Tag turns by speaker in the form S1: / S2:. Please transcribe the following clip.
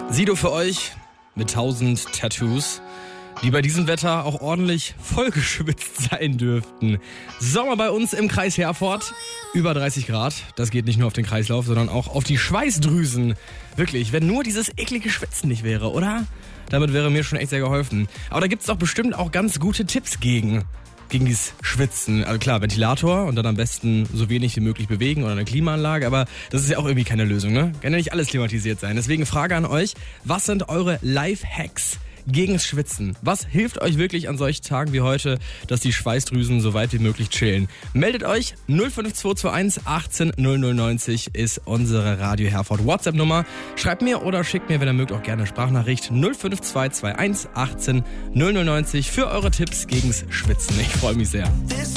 S1: Sido für euch mit 1000 Tattoos, die bei diesem Wetter auch ordentlich vollgeschwitzt sein dürften. Sommer bei uns im Kreis Herford, über 30 Grad. Das geht nicht nur auf den Kreislauf, sondern auch auf die Schweißdrüsen. Wirklich, wenn nur dieses eklige Schwitzen nicht wäre, oder? Damit wäre mir schon echt sehr geholfen. Aber da gibt's doch bestimmt auch ganz gute Tipps gegen dieses Schwitzen. Also klar, Ventilator und dann am besten so wenig wie möglich bewegen oder eine Klimaanlage, aber das ist ja auch irgendwie keine Lösung, ne? Kann ja nicht alles klimatisiert sein. Deswegen Frage an euch, was sind eure Lifehacks gegens Schwitzen? Was hilft euch wirklich an solchen Tagen wie heute, dass die Schweißdrüsen so weit wie möglich chillen? Meldet euch, 05221 18 0090 ist unsere Radio Herford WhatsApp-Nummer. Schreibt mir oder schickt mir, wenn ihr mögt, auch gerne Sprachnachricht 05221 18 0090 für eure Tipps gegens Schwitzen. Ich freue mich sehr.